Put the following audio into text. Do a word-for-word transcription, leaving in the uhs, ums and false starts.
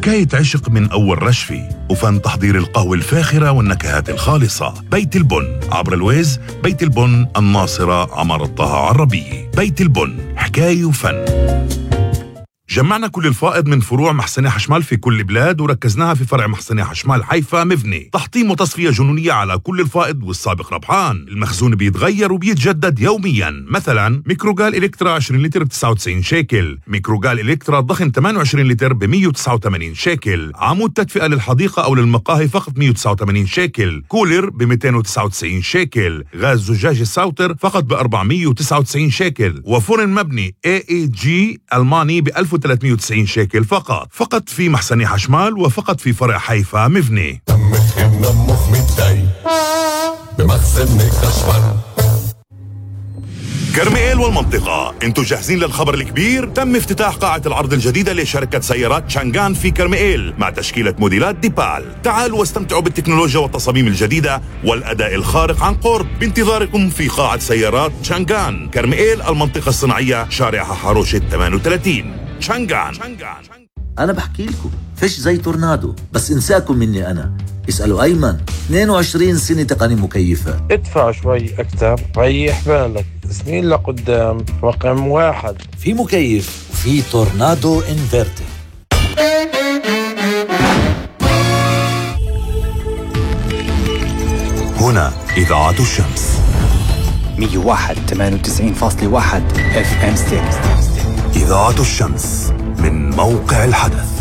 حكاية عشق من أول رشفة وفن تحضير القهوة الفاخرة والنكهات الخالصة. بيت البن عبر الويز، بيت البن الناصرة، عمارة طه عربية. بيت البن، حكاية وفن. جمعنا كل الفائض من فروع محسنة حشمال في كل بلاد وركزناها في فرع محسنة حشمال حيفا مبني. تحطيم وتصفية جنونية على كل الفائض والسابق ربحان. المخزون بيتغير وبيتجدد يوميا. مثلا ميكروجال إلكترا عشرين لتر ب تسعة وتسعين شيكل، ميكروجال إلكترا ضخم ثمانية وعشرين لتر ب مية وتسعة وثمانين شيكل، عمود تدفئة للحديقة أو للمقاهي فقط مية وتسعة وثمانين شيكل، كولر ب مئتين وتسعة وتسعين شيكل، غاز زجاج الساوتر فقط ب أربعمية وتسعة وتسعين شيكل، وفرن مبني إيه إي جي ألماني ب ألف وثلاثمية وتسعين شيكل فقط. فقط في محسنة حشمال وفقط في فرع حيفا مبني. بمخزن حشمال. كرميل والمنطقة، انتوا جاهزين للخبر الكبير؟ تم افتتاح قاعة العرض الجديدة لشركة سيارات شانغان في كرميل مع تشكيلة موديلات ديبال. تعالوا واستمتعوا بالتكنولوجيا والتصاميم الجديدة والأداء الخارق عن قرب بانتظاركم في قاعة سيارات شانغان كرميل، المنطقة الصناعية، شارع حاروشة ثمانية وثلاثين. شانغان. أنا بحكي لكم فيش زي تورنادو، بس انساكم مني أنا. اسألوا أيمن، اثنين وعشرين سنة تقني مكيفة. ادفع شوي أكتر، ريح بالك، سنين لقدام رقم واحد. في مكيف وفي تورنادو انفرتر. هنا إذاعة الشمس مية وواحد ثمانية وتسعين فاصلة واحد اف ام ستيريو. إذاعة الشمس من موقع الحدث.